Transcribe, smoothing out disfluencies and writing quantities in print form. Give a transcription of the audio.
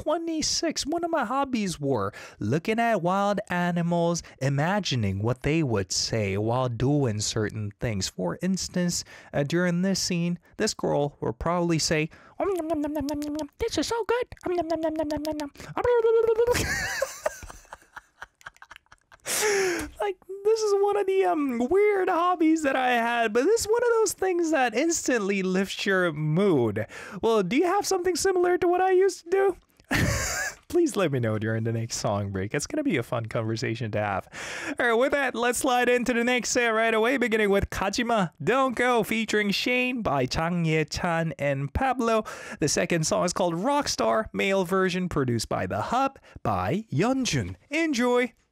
26, one of my hobbies were looking at wild animals, imagining what they would say while doing certain things. For instance, during this scene, this girl will probably say, "This is so good." Like, this is one of the weird hobbies that I had, but this is one of those things that instantly lifts your mood. Well, do you have something similar to what I used to do? Please let me know during the next song break. It's going to be a fun conversation to have. All right, with that, let's slide into the next set right away, beginning with Kajima Don't Go featuring Shane by Chang Ye-chan and Pablo. The second song is called Rockstar, male version produced by The Hub by Yeonjun. Enjoy!